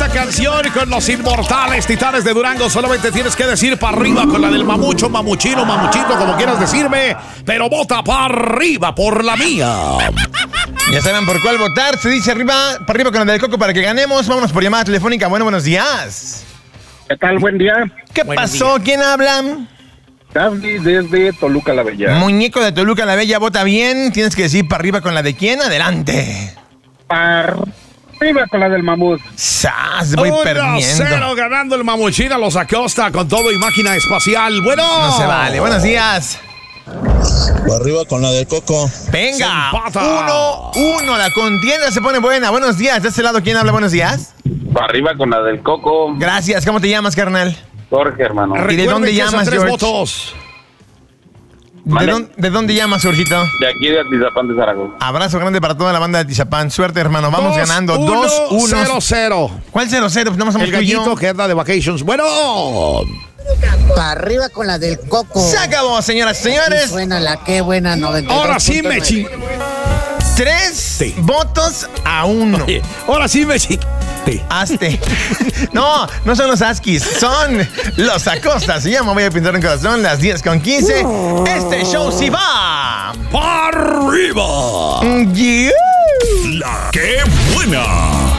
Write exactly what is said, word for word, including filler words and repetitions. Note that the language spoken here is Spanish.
esta canción con los inmortales Titanes de Durango. Solamente tienes que decir para arriba con la del mamucho, mamuchino, mamuchito, como quieras decirme. Pero vota para arriba por la mía. Ya saben por cuál votar. Se dice arriba, para arriba con la del Coco para que ganemos. Vámonos por llamada telefónica. Bueno, buenos días. ¿Qué tal? Buen día. ¿Qué Buenos pasó? días. ¿Quién habla? David desde Toluca la Bella. Muñeco de Toluca la Bella, vota bien. Tienes que decir para arriba con la de quién. Adelante. Para arriba con la del mamut. ¡Sas! Voy uno perdiendo. cero ganando el mamuchino a los Acosta con todo y máquina espacial. Bueno. No se vale. Buenos días. Para arriba con la del Coco. Venga. Se empata. Uno, uno. La contienda se pone buena. Buenos días. De este lado, ¿quién habla? Buenos días. Para arriba con la del Coco. Gracias. ¿Cómo te llamas, carnal? Jorge, hermano. ¿Y de Recuerden dónde que es a llamas, tres George? votos. ¿De, Vale. dónde, ¿De dónde llamas, Jorgito? De aquí de Atizapán de Zaragoza. Abrazo grande para toda la banda de Tizapán. Suerte, hermano. Vamos Dos, ganando. uno, dos uno. cero, cero. ¿Cuál cero cero? Pues nada más somos El tú y yo. gallito que anda de vacations. Bueno. Para arriba con la del Coco. Se acabó, señoras y Sí señores. suena la que buena noventa y dos Ahora sí punto me nueve. chi... Tres Sí. votos a uno. Oye, ahora sí me chi... Sí. Hazte. No, no son los Askis, son los Acosta. Se llama Voy a pintar un corazón, las diez con quince. Este show sí va. ¡Para arriba! Yeah. La que buena.